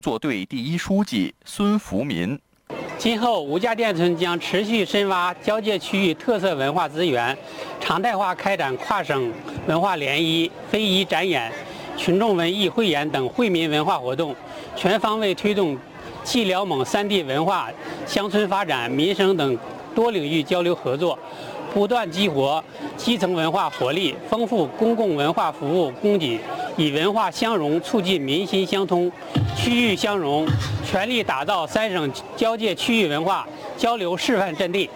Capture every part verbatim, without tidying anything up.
作队第一书记孙福民。 今后吴家店村将持续深挖交界区域特色文化资源，常态化开展跨省文化联谊、非遗展演、群众文艺汇演等惠民文化活动，全方位推动冀辽蒙三地文化、乡村发展、民生等多领域交流合作，不断激活基层文化活力，丰富公共文化服务供给，以文化相融促进民心相通、区域相融，全力打造三省交界区域文化交流示范阵地。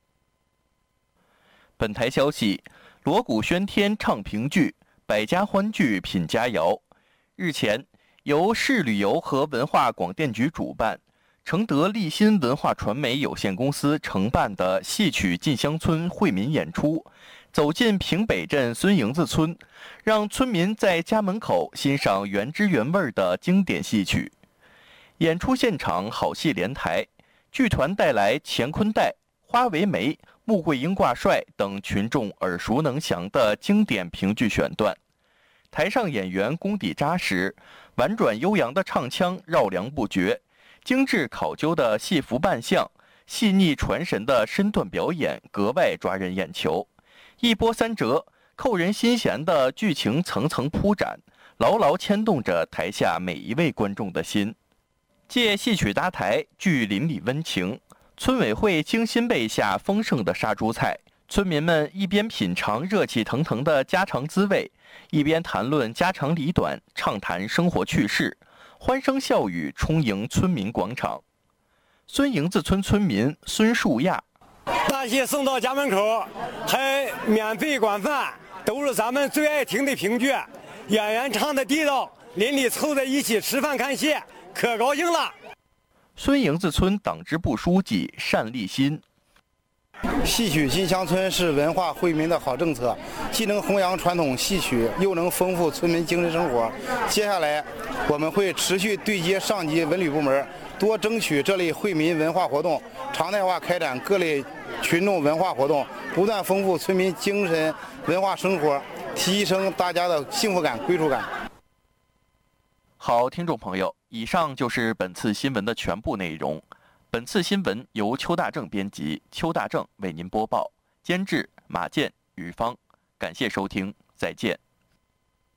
本台消息：锣鼓喧天唱评剧，百家欢聚品佳肴。日前，由市旅游和文化广电局主办，承德立新文化传媒有限公司承办的戏曲进乡村惠民演出，走进平北镇孙营子村，让村民在家门口欣赏原汁原味的经典戏曲。演出现场好戏连台，剧团带来乾坤带、花为媒、穆桂英挂帅等群众耳熟能详的经典评剧选段。台上演员功底扎实，婉转悠扬的唱腔绕梁不绝，精致考究的戏服扮相，细腻传神的身段表演格外抓人眼球。一波三折、扣人心弦的剧情层层铺展，牢牢牵动着台下每一位观众的心。借戏曲搭台，剧邻里温情。村委会精心备下丰盛的杀猪菜，村民们一边品尝热气腾腾的家常滋味，一边谈论家长里短，畅谈生活趣事，欢声笑语充盈村民广场。孙营子村村民孙树亚： 大戏送到家门口，还免费管饭，都是咱们最爱听的评剧，演员唱的地道，邻里凑在一起吃饭看戏，可高兴了。 孙营子村党支部书记单立新： 戏曲进乡村是文化惠民的好政策，既能弘扬传统戏曲，又能丰富村民精神生活。接下来，我们会持续对接上级文旅部门，多争取这类惠民文化活动，常态化开展各类群众文化活动，不断丰富村民精神文化生活，提升大家的幸福感、归属感。 好，听众朋友，以上就是本次新闻的全部内容。本次新闻由邱大正编辑，邱大正为您播报，监制马健、于芳。感谢收听，再见。